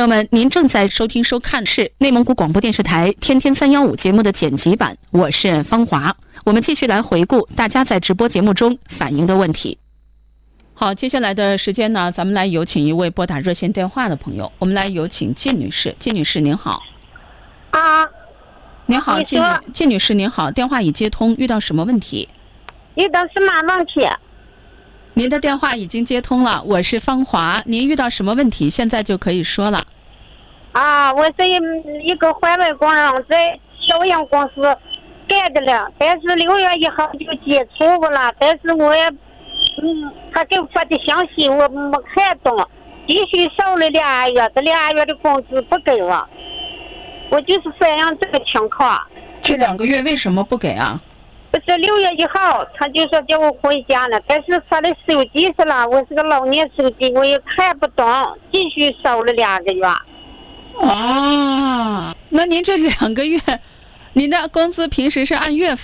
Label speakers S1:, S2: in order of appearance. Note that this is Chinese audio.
S1: 友们，您正在收听收看是内蒙古广播电视台天天315节目的剪辑版，我是方华。我们继续来回顾大家在直播节目中反映的问题。好，接下来的时间呢，咱们来有请一位拨打热线电话的朋友，我们来有请靳女士。靳女士您好。您好，靳女士您好，电话已接通，遇到什么问题？
S2: 遇到什么问题？
S1: 您的电话已经接通了，我是方华，您遇到什么问题现在就可以说了。
S2: 我是一个环卫工人，在小营公司干的了，但是6月1号就解除了，但是我也他给我发的信息我没看懂，继续少了2个月，这2个月的工资不给我就是反映这个情况。
S1: 这2个月为什么不给啊？
S2: 不是6月1号他就说叫我回家了，但是他的手机是了，我是个老年手机，我也看不懂，继续少了2个月。
S1: 那您这2个月您的工资平时是按月发